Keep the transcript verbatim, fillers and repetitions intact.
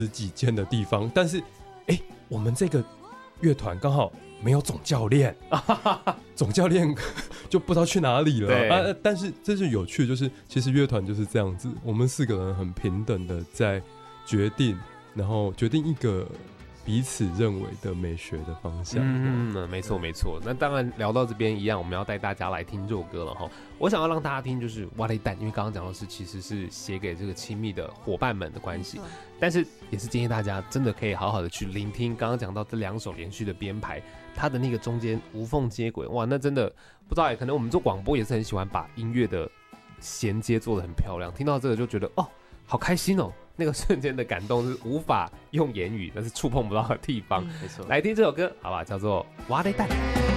十几间的地方，但是哎、欸，我们这个乐团刚好没有总教练，总教练就不知道去哪里了啊。但是这是有趣的，就是其实乐团就是这样子，我们四个人很平等的在决定，然后决定一个彼此认为的美学的方向。 嗯，嗯没错没错。那当然聊到这边一样，我们要带大家来听这首歌了哈。我想要让大家听就是哇嘞蛋，因为刚刚讲的是其实是写给这个亲密的伙伴们的关系，但是也是建议大家真的可以好好的去聆听刚刚讲到这两首连续的编排，它的那个中间无缝接轨，哇，那真的不知道哎，可能我们做广播也是很喜欢把音乐的衔接做得很漂亮，听到这个就觉得哦，好开心哦。那个瞬间的感动是无法用言语，但是触碰不到的地方。没错，来听这首歌，好吧，叫做《哇嘞蛋》。